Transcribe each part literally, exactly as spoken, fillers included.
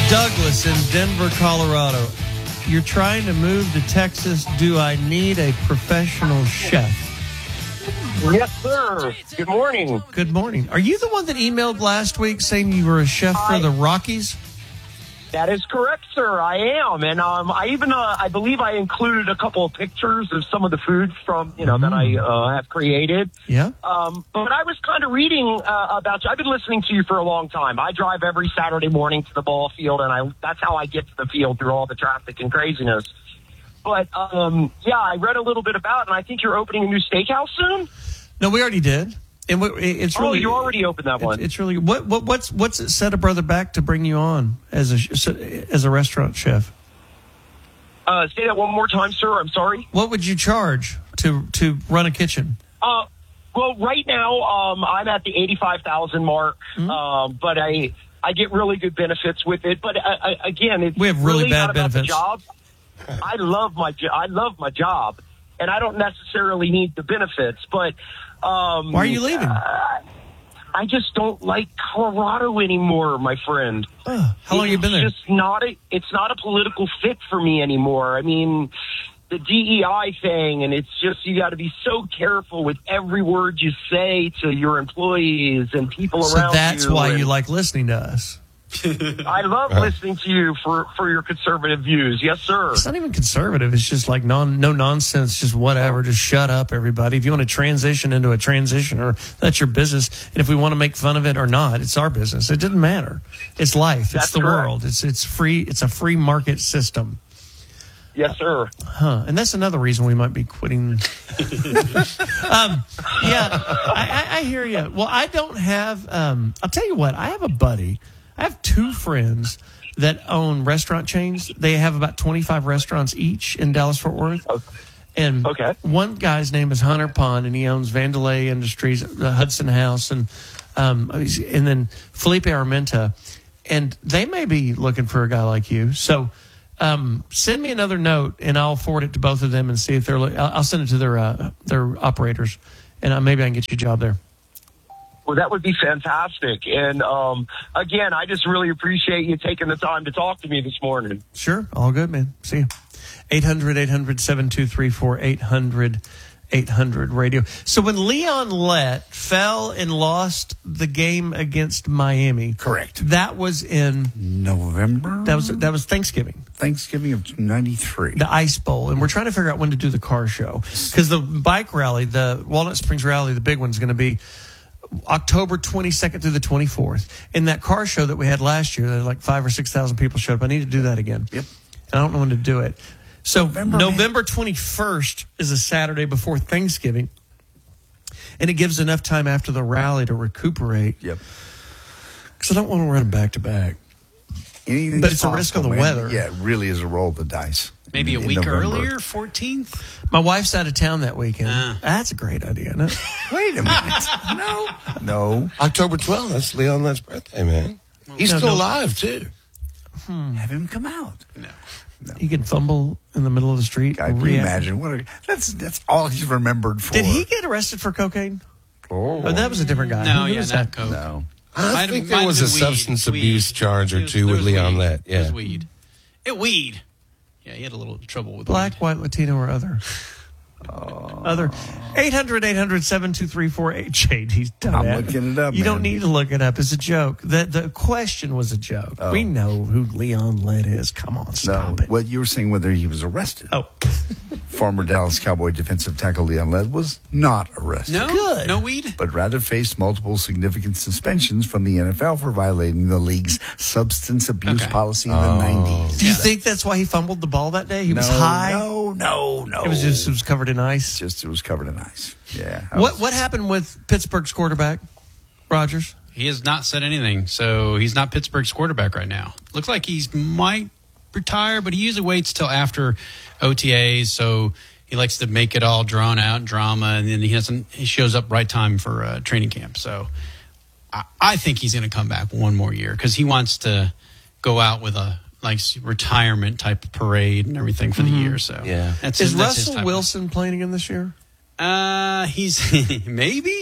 Douglas in Denver, Colorado. You're trying to move to Texas. Do I need a professional chef? Yes, sir. Good morning. Good morning. Are you the one that emailed last week saying you were a chef for the Rockies? That is correct, sir. I am. And um, I even, uh, I believe I included a couple of pictures of some of the foods from, you know, mm. that I uh, have created. Yeah. Um, but I was kind of reading uh, about you. I've been listening to you for a long time. I drive every Saturday morning to the ball field, and I that's how I get to the field through all the traffic and craziness. But, um, yeah, I read a little bit about it, and I think you're opening a new steakhouse soon? No, we already did. And it's really, oh, you already opened that one. It's, it's really what what what's what's it set a brother back to bring you on as a as a restaurant chef? Uh, say that one more time, sir. I'm sorry. What would you charge to to run a kitchen? Uh, well, right now um, I'm at the eighty-five thousand mark, mm-hmm. um, but I I get really good benefits with it. But uh, again, it's we have really, really bad not about benefits. The job. I love my jo- I love my job, and I don't necessarily need the benefits, but. Um, Why are you leaving? Uh, I just don't like Colorado anymore, my friend. Uh, how long have you been there? It's just not a, it's not a political fit for me anymore. I mean, the D E I thing, and it's just you got to be so careful with every word you say to your employees and people so around you. So that's why and, you like listening to us. I love listening to you for, for your conservative views. Yes, sir. It's not even conservative. It's just like non, no nonsense, just whatever. Just shut up, everybody. If you want to transition into a transitioner, that's your business. And if we want to make fun of it or not, it's our business. It doesn't matter. It's life. That's it's the correct. world. It's it's free. It's a free market system. Yes, sir. Huh. And that's another reason we might be quitting. um, yeah, I, I, I hear you. Well, I don't have, um, I'll tell you what, I have a buddy. I have two friends that own restaurant chains. They have about twenty-five restaurants each in Dallas-Fort Worth. Okay. And okay. one guy's name is Hunter Pond, and he owns Vandelay Industries, the Hudson House, and um, and then Felipe Armenta. And they may be looking for a guy like you. So um, send me another note, and I'll forward it to both of them and see if they're. I'll send it to their uh, their operators, and uh, maybe I can get you a job there. Well, that would be fantastic. And, um, again, I just really appreciate you taking the time to talk to me this morning. Sure. All good, man. See you. eight hundred, eight hundred, seven two three four, eight hundred, eight hundred radio. So when Leon Lett fell and lost the game against Miami. Correct. That was in November. That was that was Thanksgiving. Thanksgiving of ninety-three. The Ice Bowl. And we're trying to figure out when to do the car show. Because the bike rally, the Walnut Springs rally, the big one's going to be October twenty-second through the twenty-fourth. In that car show that we had last year, there like five or six thousand people showed up. I need to do that again. Yep. And I don't know when to do it. So November, November twenty-first is a Saturday before Thanksgiving. And it gives enough time after the rally to recuperate. Yep. Because I don't want to run them back to back. Anything's but it's possible, a risk on the man. weather. Yeah, it really is a roll of the dice. Maybe a in week November. earlier, fourteenth? My wife's out of town that weekend. Uh. That's a great idea, isn't it? Wait a minute. No. No. October twelfth, that's Leon Lett's birthday, man. He's No, still no. alive, too. Hmm. Have him come out. No. No. He can fumble in the middle of the street. God, can you imagine? What a, that's that's all he's remembered for. Did he get arrested for cocaine? Oh, Oh, that was a different guy. No, Who yeah, was not that? coke. no. I Might think have- there might was a have been weed. substance Weed. abuse charge or There was- two there with was Leon weed. Lett. There was Yeah. weed. It weed. Yeah, he had a little trouble with Black, weed. white, Latino, or other. Other. eight hundred, eight hundred, seven two three four eight. Jade, he's done I'm it. looking it up, You don't man. need to look it up. It's a joke. The, the question was a joke. Oh. We know who Leon Lett is. Come on, No. stop it. What you were saying, whether he was arrested. Oh. Former Dallas Cowboy defensive tackle Leon Lett was not arrested. No? Good. No weed? But rather faced multiple significant suspensions from the N F L for violating the league's substance abuse Okay. policy in the nineties. Do you think that's why he fumbled the ball that day? He was no, high? No, no, no. It was just it was covered in ice. just it was covered in ice. Yeah. I What was- what happened with Pittsburgh's quarterback, Rodgers? He has not said anything, so he's not Pittsburgh's quarterback right now. Looks like he's might retire, but he usually waits till after O T As, so he likes to make it all drawn out and drama, and then he doesn't. He shows up right time for uh, training camp. So I, I think he's going to come back one more year because he wants to go out with a like retirement type of parade and everything for the year. So Yeah. that's Is his, that's his Russell type of- Wilson playing again this year? Uh, he's maybe.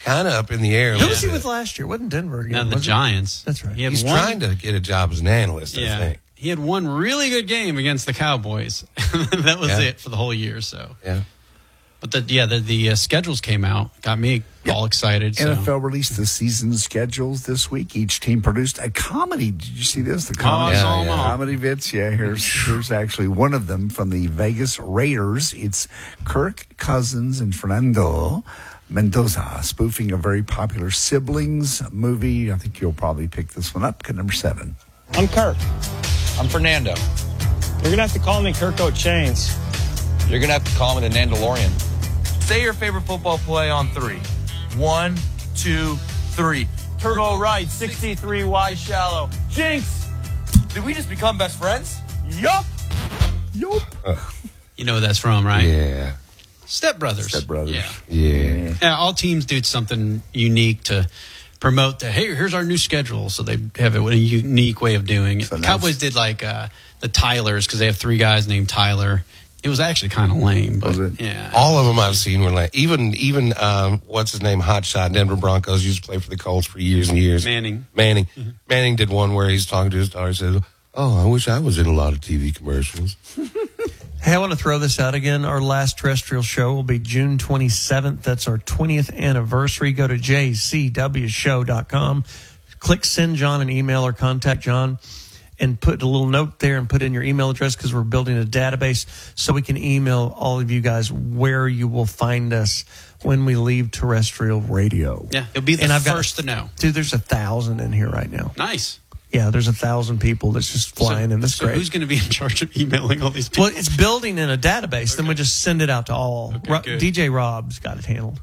kind of up in the air. a Who little was he bit. with last year? Wasn't Denver again? Now the was it? Giants. That's right. He had He's one, trying to get a job as an analyst, I Yeah. think. He had one really good game against the Cowboys. That was Yeah. it for the whole year. So, Yeah. but the yeah, the, the uh, schedules came out, got me all excited. So. N F L released the season schedules this week. Each team produced a comedy. Did you see this? The comedy, I saw 'em all. comedy bits. Yeah, here's here's actually one of them from the Vegas Raiders. It's Kirk Cousins and Fernando Mendoza spoofing a very popular siblings movie. I think you'll probably pick this one up. Cut number seven. I'm Kirk. I'm Fernando. You're going to have to call me Kirk O'Chains. You're going to have to call me the Nandalorian. Say your favorite football play on three. One, two, three. Turbo right, sixty-three wide shallow. Jinx! Did we just become best friends? Yup! Yup. You know who that's from, right? Yeah. Step Brothers. Step Brothers. Yeah. Yeah. Yeah, all teams do something unique to promote the, hey, here's our new schedule. So they have a unique way of doing it. So nice. Cowboys did like uh, the Tylers because they have three guys named Tyler. It was actually kind of lame, but Was it? yeah. All of them I've seen were like, even, even um, what's his name, Hotshot, Denver Broncos, used to play for the Colts for years and years. Manning. Manning. Manning did one where he's talking to his daughter and says, oh, I wish I was in a lot of T V commercials. Hey, I want to throw this out again. Our last terrestrial show will be June twenty-seventh. That's our twentieth anniversary. Go to j c w show dot com. Click send John an email or contact John and put a little note there and put in your email address because we're building a database so we can email all of you guys where you will find us when we leave terrestrial radio. Yeah, it'll be the And I've got- first to know. Dude, there's a thousand in here right now. Nice. Yeah, there's a thousand people that's just flying so, in. That's so great. who's going to be in charge of emailing all these people? Well, it's building in a database. Then we just send it out to all. Okay, Ro- good. D J Rob's got it handled.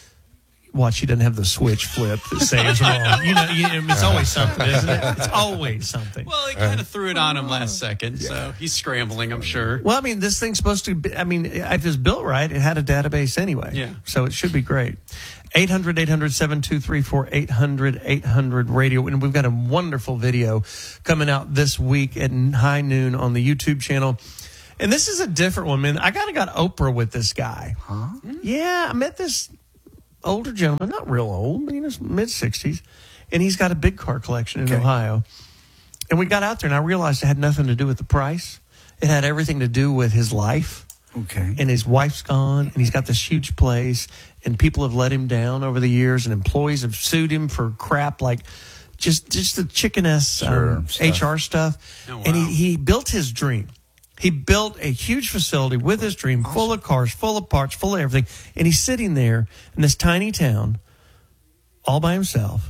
Watch, he doesn't have the switch flip that saves them all. You know, you, I mean, it's always something, isn't it? It's always something. Well, he kind of threw it on him last second, so he's scrambling, I'm sure. Well, I mean, this thing's supposed to be, I mean, if it was built right, it had a database anyway. Yeah. So it should be great. eight hundred, eight hundred, seven two three four, eight hundred, eight hundred radio. And we've got a wonderful video coming out this week at high noon on the YouTube channel. And this is a different one, man. I kind of got Oprah with this guy. Huh? Yeah, I met this older gentleman, not real old, but in his mid sixties. And he's got a big car collection in Okay. Ohio. And we got out there, and I realized it had nothing to do with the price. It had everything to do with his life. Okay. And his wife's gone, and he's got this huge place, and people have let him down over the years, and employees have sued him for crap like just just the chicken-ass Sure, um, stuff. H R stuff. Oh, wow. And he, he built his dream. He built a huge facility with his dream, full of cars, full of parts, full of everything. And he's sitting there in this tiny town all by himself,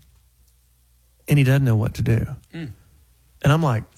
and he doesn't know what to do. Mm. And I'm like,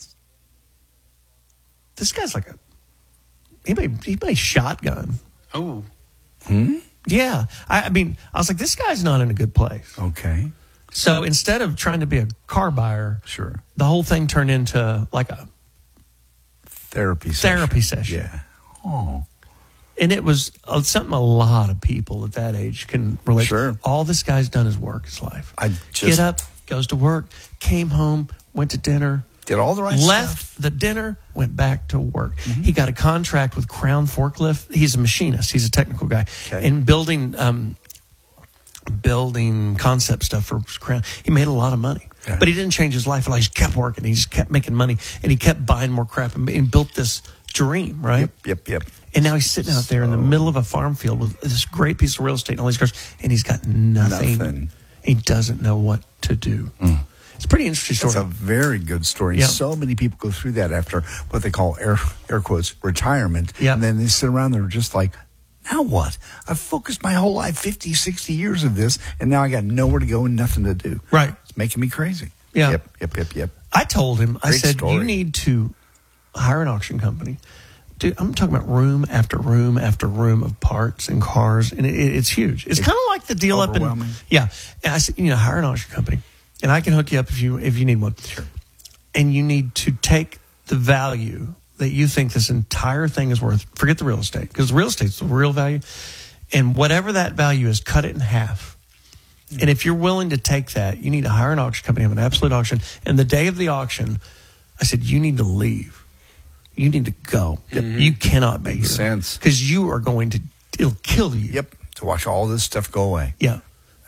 this guy's like a, he may, he may shotgun. Oh, Yeah. I, I mean, I was like, this guy's not in a good place. Okay. So instead of trying to be a car buyer, Sure. the whole thing turned into like a Therapy session. therapy session. Yeah. Oh. And it was uh, something a lot of people at that age can relate Sure. to. All this guy's done is work his life. I just Get up, goes to work, came home, went to dinner, did all the right left stuff. the dinner, went back to work. Mm-hmm. He got a contract with Crown Forklift. He's a machinist. He's a technical guy. Okay. And building um, building concept stuff for Crown. He made a lot of money. Yeah. But he didn't change his life. Like, he just kept working. He just kept making money. And he kept buying more crap and, and built this dream, right? Yep, yep, yep. And now he's sitting out there in the middle of a farm field with this great piece of real estate and all these cars, and he's got nothing. Nothing. He doesn't know what to do. It's a pretty interesting That's story. a very good story. Yeah. So many people go through that after what they call air air quotes retirement. Yeah. And then they sit around there just like, now what? I've focused my whole life, fifty, sixty years of this, and now I got nowhere to go and nothing to do. Right. It's making me crazy. Yeah. Yep, yep, yep, yep. I told him, I Great said, story. you need to hire an auction company. Dude, I'm talking about room after room after room of parts and cars, and it, it, it's huge. It's kind of like the deal up in, overwhelming. yeah. And I said, you know, hire an auction company, and I can hook you up if you if you need one. Sure. And you need to take the value that you think this entire thing is worth. Forget the real estate, because real estate's the real value, and whatever that value is, cut it in half. And if you're willing to take that, you need to hire an auction company, have an absolute auction. And the day of the auction, I said, you need to leave. You need to go. You cannot be here. Sense. Because you are going to, it'll kill you. Yep. To watch all this stuff go away. Yeah.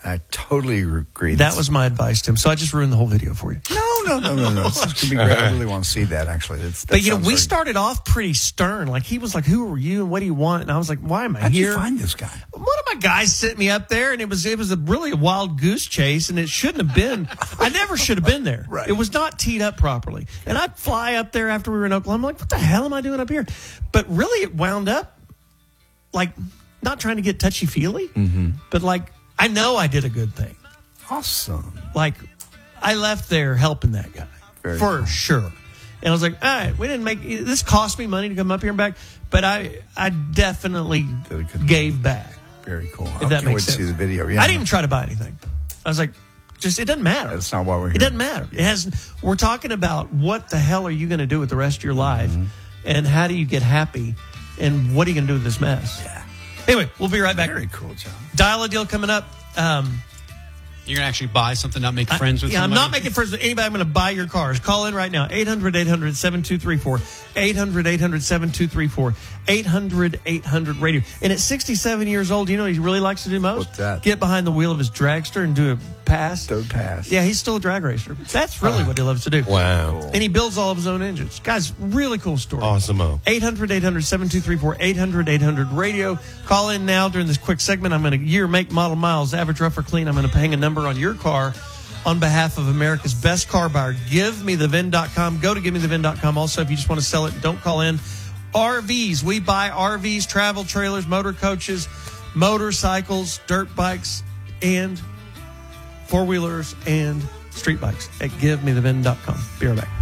I totally agree. That was my advice to him. So I just ruined the whole video for you. No, no, no, no, no. It's going to be great. I really want to see that, actually. It's, that But, you know, sounds we very- started off pretty stern. Like, he was like, who are you and what do you want? And I was like, why am I How'd here? you find this guy? One of my guys sent me up there, and it was it was a really a wild goose chase, and it shouldn't have been. I never should have been there. Right. It was not teed up properly. And I'd fly up there after we were in Oklahoma. I'm like, what the hell am I doing up here? But really, it wound up like not trying to get touchy feely, mm-hmm. but like I know I did a good thing. Awesome. Like I left there helping that guy Very for cool. sure. And I was like, all right, we didn't make this cost me money to come up here and back, but I I definitely Did a good gave back. Very cool. I If that can't makes wait sense. to see the video. Yeah. I didn't even try to buy anything. I was like, just it doesn't matter. That's not why we're here. It doesn't matter. It has. We're talking about what the hell are you going to do with the rest of your life, Mm-hmm. and how do you get happy, and what are you going to do with this mess? Yeah. Anyway, we'll be right back. Very cool, John. Dial a deal coming up. Um, You're going to actually buy something, not make friends with yeah, somebody? I'm not making friends with anybody. I'm going to buy your cars. Call in right now. eight hundred, eight hundred, seven two three four. eight hundred, eight hundred, seven two three four. eight hundred, eight hundred radio. And at sixty-seven years old, you know what he really likes to do most? What's that? Get behind the wheel of his dragster and do a pass. Third pass. Yeah, he's still a drag racer. That's really what he loves to do. Wow. And he builds all of his own engines. Guys, really cool story. Awesome. eight hundred, eight hundred, seven two three four. eight hundred, eight hundred radio. Call in now during this quick segment. I'm going to year, make, model, miles, average, rough or clean. I'm going to hang a number on your car on behalf of America's best car buyer. give me the vin dot com. Go to give me the vin dot com. Also, if you just want to sell it, don't call in. R Vs. We buy R Vs, travel trailers, motor coaches, motorcycles, dirt bikes, and four-wheelers and street bikes at give me the vin dot com. Be right back.